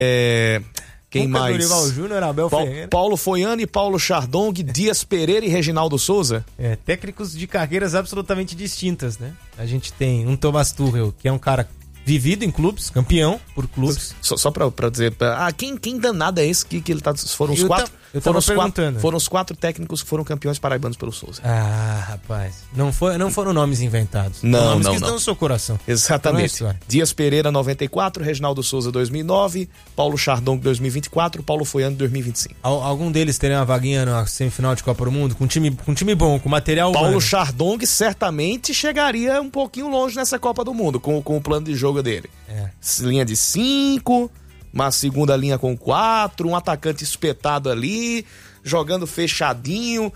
Quem mais? Dorival Júnior, Abel Ferreira. Paulo Foiane, Paulo Chardong, Dias Pereira e Reginaldo Souza. Técnicos de carreiras absolutamente distintas, né? A gente tem um Thomas Tuchel, que é um cara vivido em clubes, campeão por clubes. Só pra dizer, quem danado é esse que ele tá... Foram os quatro... Foram os 4 técnicos que foram campeões paraibanos pelo Souza. Rapaz. Não foram nomes inventados. Não. Que estão no seu coração. Exatamente. Dias Pereira, 94, Reginaldo Souza, 2009, Paulo Chardong, 2024, Paulo Foiane, 2025. Algum deles teria uma vaguinha na semifinal de Copa do Mundo? Com time bom, com material Paulo humano. Chardong certamente chegaria um pouquinho longe nessa Copa do Mundo, com o plano de jogo dele. Linha de 5... uma segunda linha com 4, um atacante espetado ali, jogando fechadinho,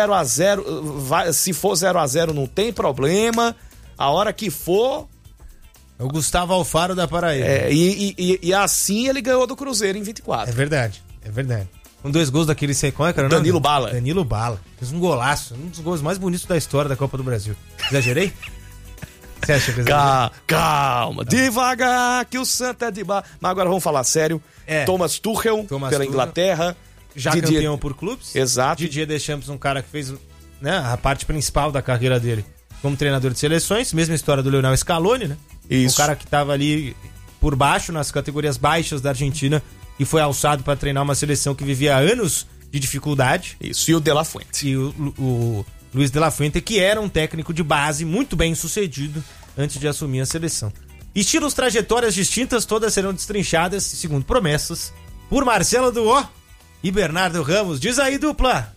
0-0, se for 0-0 não tem problema, a hora que for... É o Gustavo Alfaro da Paraíba. E assim ele ganhou do Cruzeiro em 24. É verdade. Com 2 gols daquele... Qual é que era o nome? Danilo Bala. Fez um golaço, um dos gols mais bonitos da história da Copa do Brasil. Exagerei? Você acha que calma, devagar, que o Santo é de bar. Mas agora vamos falar sério. Thomas Tuchel, pela Inglaterra. Já campeão por clubes. Exato. Didier Deschamps, um cara que fez, né, a parte principal da carreira dele como treinador de seleções. Mesma história do Lionel Scaloni, né? Isso. Um cara que estava ali por baixo, nas categorias baixas da Argentina, e foi alçado para treinar uma seleção que vivia anos de dificuldade. Isso, e o De La Fuente. E o Luiz de la Fuente, que era um técnico de base muito bem sucedido antes de assumir a seleção. Estilos, trajetórias distintas, todas serão destrinchadas, segundo promessas, por Marcelo Duó e Bernardo Ramos. Diz aí, dupla.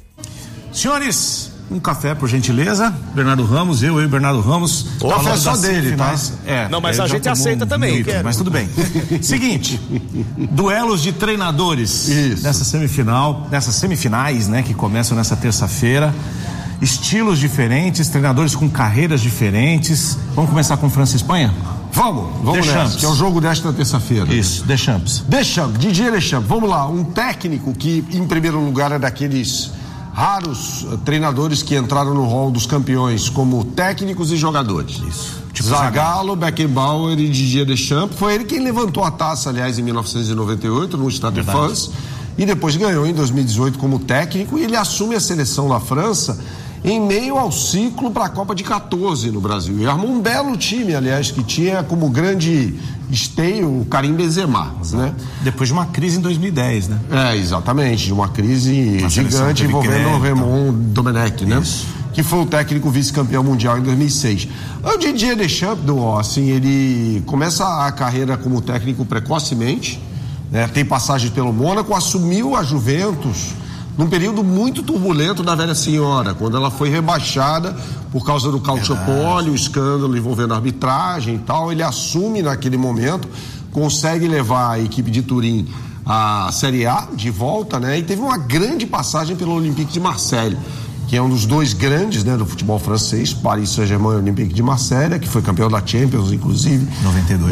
Senhores, um café, por gentileza. Bernardo Ramos, eu e Bernardo Ramos. O café só dele, tá? Não, mas a gente aceita também. Mas tudo bem. Seguinte, duelos de treinadores. Isso. Nessas semifinais, né, que começam nessa terça-feira. Estilos diferentes, treinadores com carreiras diferentes. Vamos começar com França e Espanha? Vamos Deschamps, que é o jogo desta terça-feira. Isso, Deschamps. Didier Deschamps, vamos lá, um técnico que em primeiro lugar é daqueles raros treinadores que entraram no hall dos campeões como técnicos e jogadores. Isso. Zagallo, Beckenbauer e Didier Deschamps. Foi ele quem levantou a taça, aliás, em 1998 no Stade de France, e depois ganhou em 2018 como técnico, e ele assume a seleção da França em meio ao ciclo para a Copa de 14 no Brasil. E armou um belo time, aliás, que tinha como grande esteio o Karim Benzema, né? Depois de uma crise em 2010, né? Exatamente, de uma crise gigante envolvendo o Raymond Domenech, né? Isso. Que foi o técnico vice-campeão mundial em 2006. O Didier Deschamps, assim, ele começa a carreira como técnico precocemente, né? Tem passagem pelo Mônaco, assumiu a Juventus num período muito turbulento da velha senhora, quando ela foi rebaixada por causa do Calciopoli, o escândalo envolvendo a arbitragem e tal. Ele assume naquele momento, consegue levar a equipe de Turim à Série A de volta, né? E teve uma grande passagem pelo Olympique de Marseille, que é um dos 2 grandes, né, do futebol francês, Paris Saint-Germain e Olympique de Marseille, que foi campeão da Champions, inclusive. 92. Em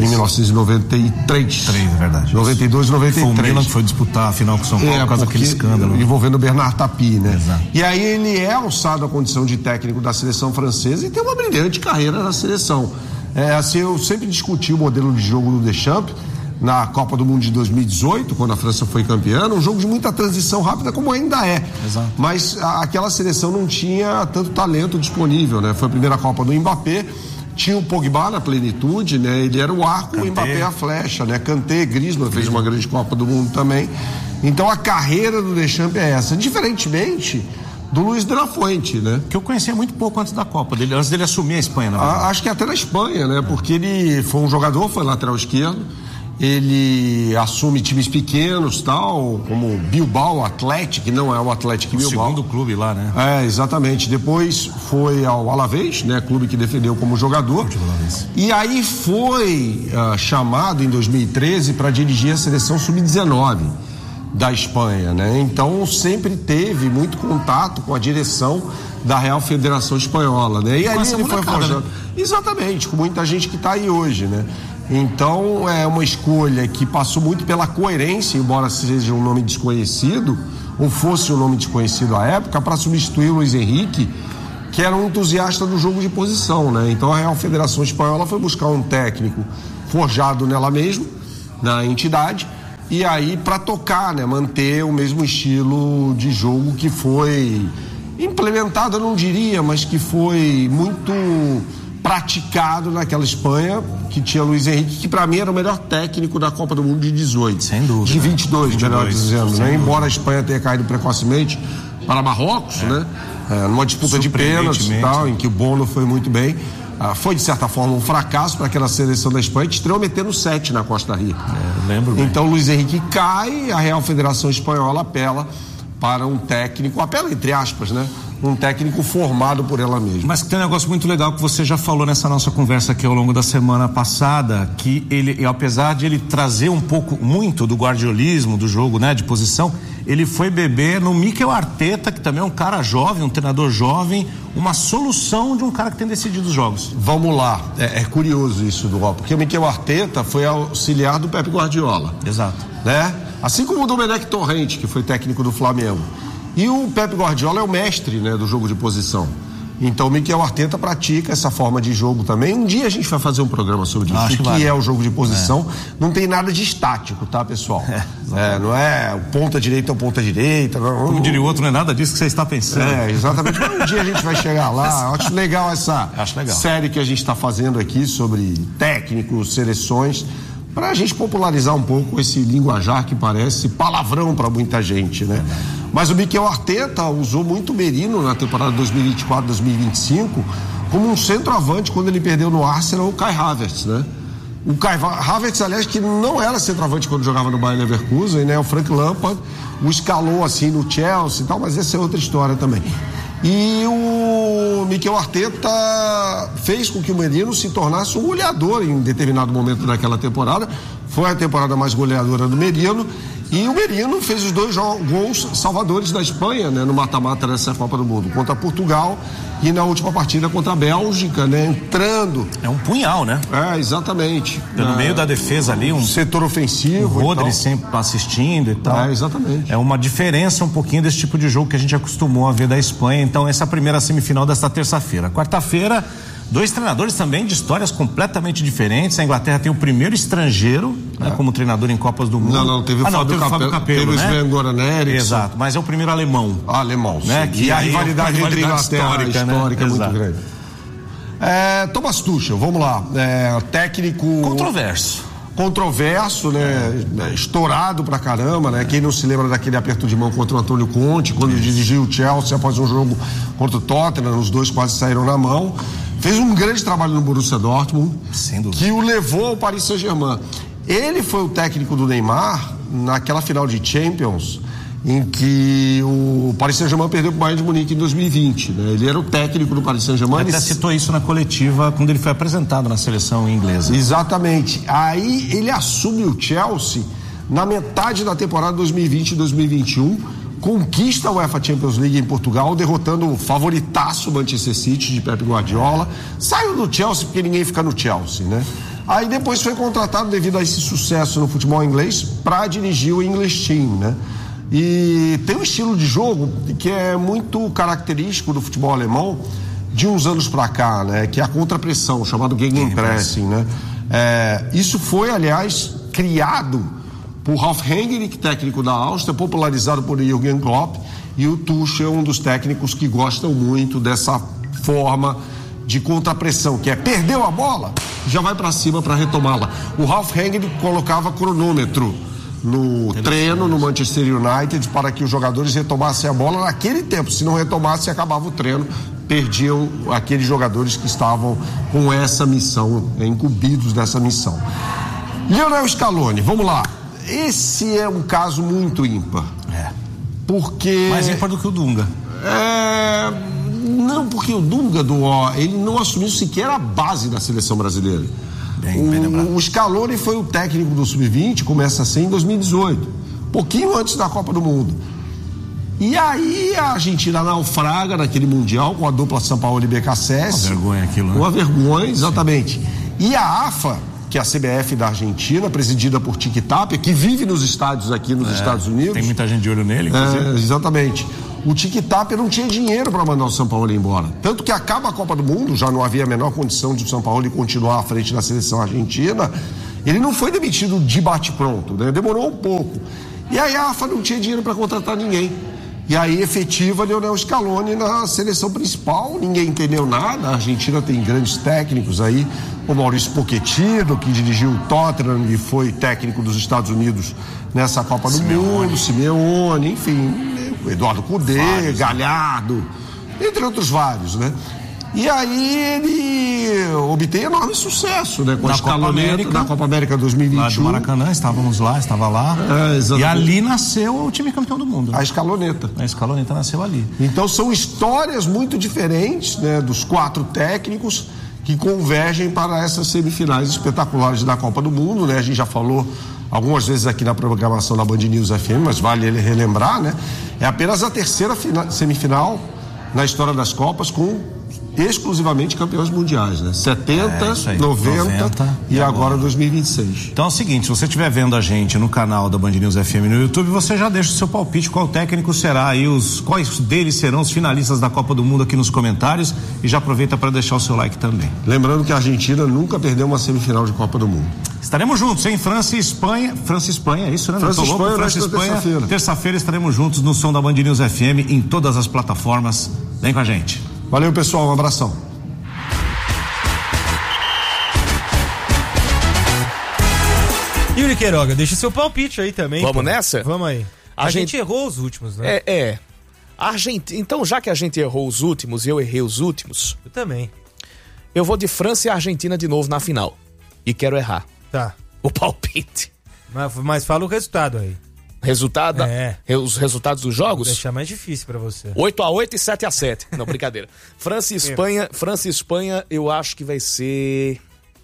1993. É verdade. 92 e 93. Foi o Milan que foi disputar a final com o São Paulo por causa daquele escândalo. Envolvendo o Bernard Tapie, né? Exato. E aí ele é alçado à condição de técnico da seleção francesa e tem uma brilhante carreira na seleção. Assim, eu sempre discuti o modelo de jogo do Deschamps na Copa do Mundo de 2018, quando a França foi campeã, um jogo de muita transição rápida, como ainda é. Exato. Mas aquela seleção não tinha tanto talento disponível, né? Foi a primeira Copa do Mbappé, tinha o Pogba na plenitude, né? Ele era o arco, o Mbappé a flecha, né? Kanté, Griezmann fez uma grande Copa do Mundo também. Então a carreira do Deschamps é essa, diferentemente do Luiz de la Fuente, né? Que eu conhecia muito pouco antes da Copa dele, antes dele assumir a Espanha, na verdade. Acho que até na Espanha, né? Porque ele foi um jogador, foi lateral esquerdo. Ele assume times pequenos, tal, como Bilbao Athletic, que não é o Athletic Bilbao. O segundo clube lá, né? Exatamente. Depois foi ao Alavés, né? Clube que defendeu como jogador. E aí foi chamado em 2013 para dirigir a seleção sub-19 da Espanha, né? Então sempre teve muito contato com a direção da Real Federação Espanhola, né? E aí ele foi forjando. Exatamente, com muita gente que está aí hoje, né? Então é uma escolha que passou muito pela coerência, embora seja um nome desconhecido, ou fosse um nome desconhecido à época, para substituir o Luiz Henrique, que era um entusiasta do jogo de posição, né? Então a Real Federação Espanhola foi buscar um técnico forjado nela mesmo, na entidade, E aí, para tocar, né? Manter o mesmo estilo de jogo que foi implementado, eu não diria, mas que foi muito praticado naquela Espanha, que tinha Luiz Henrique, que para mim era o melhor técnico da Copa do Mundo de 18. Sem dúvida. De 22, melhor dizendo, né? Embora a Espanha tenha caído precocemente para Marrocos, né? Numa disputa de pênaltis e tal, em que o Bono foi muito bem. Foi, de certa forma, um fracasso para aquela seleção da Espanha, que estreou metendo 7 na Costa Rica. Lembro bem. Então, Luiz Henrique cai, a Real Federação Espanhola apela para um técnico, apela entre aspas, né? Um técnico formado por ela mesma. Mas tem um negócio muito legal que você já falou nessa nossa conversa aqui ao longo da semana passada, que ele, apesar de ele trazer muito do guardiolismo, do jogo, né, de posição, ele foi beber no Mikel Arteta, que também é um cara jovem, um treinador jovem, uma solução de um cara que tem decidido os jogos. Vamos lá, é curioso isso, porque o Mikel Arteta foi auxiliar do Pep Guardiola. Exato. Né? Assim como o Domenech Torrente, que foi técnico do Flamengo. E o Pep Guardiola é o mestre, né, do jogo de posição. Então o Mikel Arteta pratica essa forma de jogo também. Um dia a gente vai fazer um programa sobre isso, que é o jogo de posição. Não tem nada de estático, tá, pessoal? Não é o ponta direita é o ponta direita. Como diria o outro, não é nada disso que você está pensando. Exatamente. Mas um dia a gente vai chegar lá. Acho legal essa série que a gente está fazendo aqui sobre técnicos, seleções, para a gente popularizar um pouco esse linguajar que parece palavrão para muita gente, né? Mas o Mikel Arteta usou muito o Merino na temporada 2024-2025 como um centroavante quando ele perdeu no Arsenal o Kai Havertz, né? O Kai Havertz, aliás, que não era centroavante quando jogava no Bayer Leverkusen, né? O Frank Lampard o escalou assim no Chelsea e tal, mas essa é outra história também. E o Mikel Arteta fez com que o Merino se tornasse um goleador em determinado momento daquela temporada. Foi a temporada mais goleadora do Merino. E o Merino fez os 2 gols salvadores da Espanha, né, no mata-mata dessa Copa do Mundo, contra Portugal e na última partida contra a Bélgica, né, entrando. É um punhal, né? Exatamente. No meio da defesa ali, um setor ofensivo. O Rodri sempre assistindo e tal. Exatamente. É uma diferença um pouquinho desse tipo de jogo que a gente acostumou a ver da Espanha. Então, essa é a primeira semifinal desta terça-feira. Quarta-feira, 2 treinadores também de histórias completamente diferentes. A Inglaterra tem o primeiro estrangeiro, né, como treinador em Copas do Mundo. Não, teve o Fábio Capello, teve o Sven Goran Eriksson. Exato, mas é o primeiro alemão. Alemão, né? Que a rivalidade entre Inglaterra histórica é muito grande. Thomas Tuchel, vamos lá. Técnico controverso, né? Estourado pra caramba, né? Quem não se lembra daquele aperto de mão contra o Antônio Conte, quando dirigiu o Chelsea após um jogo contra o Tottenham, os dois quase saíram na mão. Fez um grande trabalho no Borussia Dortmund, que o levou ao Paris Saint-Germain. Ele foi o técnico do Neymar naquela final de Champions, em que o Paris Saint-Germain perdeu para o Bayern de Munique em 2020, né? Ele era o técnico do Paris Saint-Germain. Ele até citou isso na coletiva quando ele foi apresentado na seleção inglesa. Exatamente. Aí ele assume o Chelsea na metade da temporada 2020 e 2021, conquista a UEFA Champions League em Portugal, derrotando o favoritaço Manchester City de Pep Guardiola. Saiu do Chelsea porque ninguém fica no Chelsea, né? Aí depois foi contratado devido a esse sucesso no futebol inglês para dirigir o English Team, né? E tem um estilo de jogo que é muito característico do futebol alemão de uns anos para cá, né? Que é a contrapressão, chamado Gegenpressing, né? Isso foi, aliás, criado por Ralf Rangnick, técnico da Áustria, popularizado por Jürgen Klopp, e o Tuchel é um dos técnicos que gostam muito dessa forma de contrapressão, que é perdeu a bola, já vai para cima para retomá-la. O Ralf Rangnick colocava cronômetro no treino no Manchester United para que os jogadores retomassem a bola naquele tempo. Se não retomasse, acabava o treino, perdiam aqueles jogadores que estavam com essa missão, incumbidos dessa missão. Lionel Scaloni, vamos lá. Esse é um caso muito ímpar. Porque... mais ímpar do que o Dunga. Não, porque o Dunga ele não assumiu sequer a base da seleção brasileira. O Scaloni foi o técnico do Sub-20, começa assim em 2018, pouquinho antes da Copa do Mundo. E aí a Argentina naufraga naquele Mundial com a dupla Sampaoli e BKSS. Uma vergonha aquilo, né? Uma vergonha, exatamente. Sim. E a AFA, que é a CBF da Argentina, presidida por Tiki Tapia, que vive nos estádios aqui nos Estados Unidos. Tem muita gente de olho nele, inclusive. Exatamente. O Tiki Tapia não tinha dinheiro para mandar o Sampaoli embora. Tanto que acaba a Copa do Mundo, já não havia a menor condição de o Sampaoli continuar à frente da seleção argentina. Ele não foi demitido de bate-pronto, né? Demorou um pouco. E aí a AFA não tinha dinheiro para contratar ninguém. E aí efetiva Lionel Scaloni na seleção principal, ninguém entendeu nada. A Argentina tem grandes técnicos aí, o Maurício Pochettino, que dirigiu o Tottenham e foi técnico dos Estados Unidos nessa Copa do Mundo, Simeone, enfim, o Eduardo Cudê, Galhardo, entre outros vários, né? E aí ele obtém enorme sucesso, né? Com a Scaloneta na Copa América 2021. Lá do Maracanã, estava lá. E ali nasceu o time campeão do mundo. Né? A Scaloneta. A Scaloneta nasceu ali. Então são histórias muito diferentes, né? Dos 4 técnicos que convergem para essas semifinais espetaculares da Copa do Mundo, né? A gente já falou algumas vezes aqui na programação da Band News FM, mas vale ele relembrar, né? É apenas a terceira semifinal na história das Copas com exclusivamente campeões mundiais, né? 70, 90 e agora 2026. Então é o seguinte, se você estiver vendo a gente no canal da Band News FM no YouTube, você já deixa o seu palpite, qual técnico será aí, quais deles serão os finalistas da Copa do Mundo aqui nos comentários e já aproveita para deixar o seu like também. Lembrando que a Argentina nunca perdeu uma semifinal de Copa do Mundo. Estaremos juntos, hein? França e Espanha, é isso, né? França e Espanha, terça-feira estaremos juntos no som da Band News FM em todas as plataformas. Vem com a gente. Valeu, pessoal, um abração. Yuri Queiroga, deixa seu palpite aí também. Vamos nessa? Vamos aí. A gente errou os últimos, né? Então, já que a gente errou os últimos e eu errei os últimos... Eu também. Eu vou de França e Argentina de novo na final. E quero errar. Tá. O palpite. Mas fala o resultado aí. Resultado? Os resultados dos jogos? Vou deixar mais difícil pra você. 8-8 e 7-7. Não, brincadeira. França e Espanha, eu acho que vai ser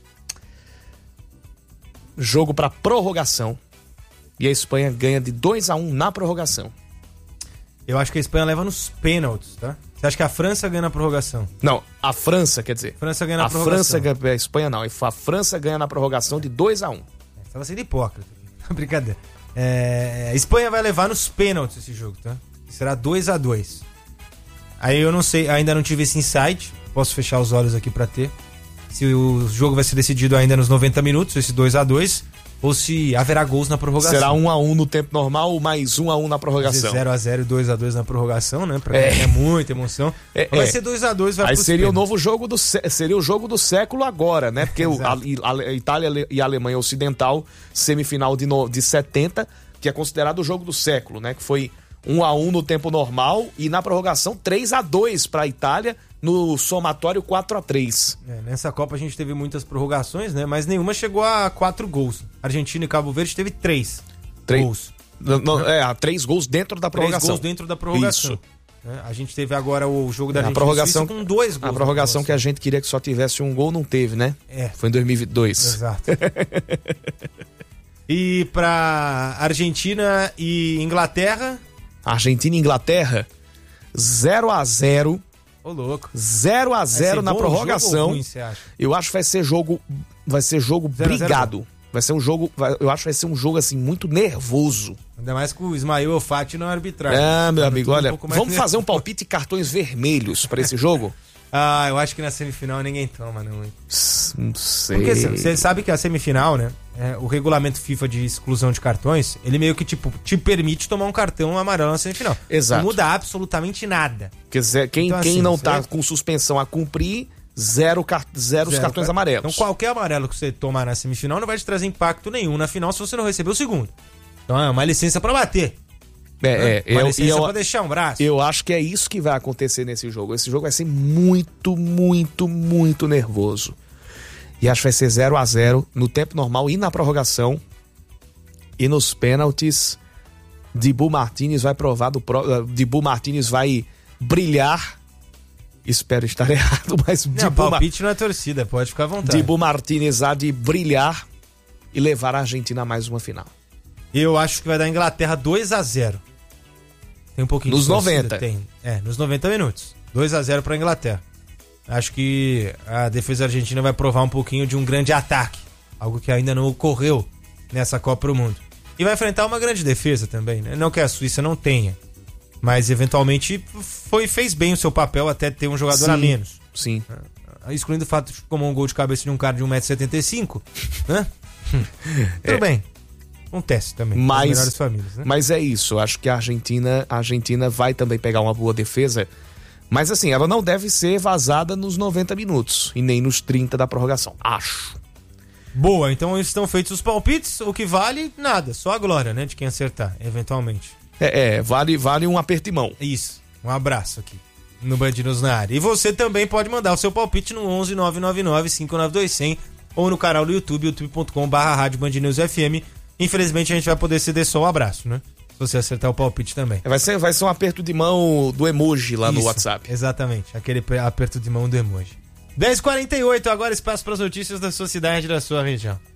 jogo pra prorrogação. E a Espanha ganha de 2-1 na prorrogação. Eu acho que a Espanha leva nos pênaltis, tá? Você acha que a França ganha na prorrogação? Não, a França, quer dizer. França ganha na prorrogação. A Espanha não. A França ganha na prorrogação de 2-1. Você tava sendo hipócrita. Brincadeira. A Espanha vai levar nos pênaltis esse jogo, tá? Será 2-2. Aí eu não sei, ainda não tive esse insight. Posso fechar os olhos aqui pra ter. Se o jogo vai ser decidido ainda nos 90 minutos, esse 2-2, ou se haverá gols na prorrogação. Será 1-1 no tempo normal ou mais 1-1 na prorrogação? 0-0 e 2-2 na prorrogação, né? Pra é muita emoção. Vai ser 2-2, vai Aí seria pênaltis. o novo jogo seria o jogo do século agora, né? Porque a Itália e a Alemanha Ocidental, semifinal de 70, que é considerado o jogo do século, né? Que foi 1-1 no tempo normal e na prorrogação 3-2 para a Itália, no somatório 4-3. Nessa Copa a gente teve muitas prorrogações, né? Mas nenhuma chegou a 4 gols. Argentina e Cabo Verde teve 3 gols. 3 gols dentro da prorrogação. 3 gols dentro da prorrogação. Isso. A gente teve agora o jogo da Argentina prorrogação, com 2 gols. A prorrogação que a gente queria que só tivesse um gol, não teve, né? Foi em 2022. Exato. E pra Argentina e Inglaterra? Argentina e Inglaterra, 0-0. Ô, louco. 0-0 na prorrogação. Ruim, você acha? Eu acho que vai ser jogo brigado. Vai ser um jogo, eu acho que vai ser um jogo assim muito nervoso. Ainda mais com o Ismael Elfati na arbitragem. Meu amigo, olha, vamos fazer um palpite de cartões vermelhos para esse jogo? Eu acho que na semifinal ninguém toma, não. Não sei. Porque você sabe que a semifinal, né? O regulamento FIFA de exclusão de cartões, ele meio que te permite tomar um cartão amarelo na semifinal. Exato. Não muda absolutamente nada. Quer dizer, quem não tá com suspensão a cumprir, zero os cartões amarelos. Então qualquer amarelo que você tomar na semifinal não vai te trazer impacto nenhum na final se você não receber o segundo. Então é uma licença pra bater. Uma licença pra deixar um braço. Eu acho que é isso que vai acontecer nesse jogo. Esse jogo vai ser muito, muito, muito nervoso. E acho que vai ser 0-0 no tempo normal e na prorrogação. E nos pênaltis, Dibu Martínez vai provar Dibu Martínez vai brilhar. Espero estar errado, mas palpite não é torcida, pode ficar à vontade. Dibu Martínez há de brilhar e levar a Argentina a mais uma final. Eu acho que vai dar Inglaterra 2-0. Tem um pouquinho nos de torcida, 90. Tem. Nos 90 minutos. 2-0 pra Inglaterra. Acho que a defesa argentina vai provar um pouquinho de um grande ataque. Algo que ainda não ocorreu nessa Copa do Mundo. E vai enfrentar uma grande defesa também, né? Não que a Suíça não tenha. Mas eventualmente fez bem o seu papel até ter um jogador a menos. Sim. Excluindo o fato de tomar um gol de cabeça de um cara de 1,75 m, né? Tudo bem. Acontece também. Mas, as melhores famílias, né? Mas é isso. Acho que a Argentina vai também pegar uma boa defesa. Mas assim, ela não deve ser vazada nos 90 minutos. E nem nos 30 da prorrogação. Acho. Boa, então estão feitos os palpites. O que vale, nada. Só a glória, né? De quem acertar, eventualmente. Vale um aperto de mão. Isso. Um abraço aqui no Band News na área. E você também pode mandar o seu palpite no 11 999 592 100 ou no canal do YouTube, youtube.com/rádio Band News FM. Infelizmente a gente vai poder ceder só o abraço, né? Se você acertar o palpite também. Vai ser um aperto de mão do emoji lá no WhatsApp. Exatamente, aquele aperto de mão do emoji. 10h48, agora espaço para as notícias da sua cidade e da sua região.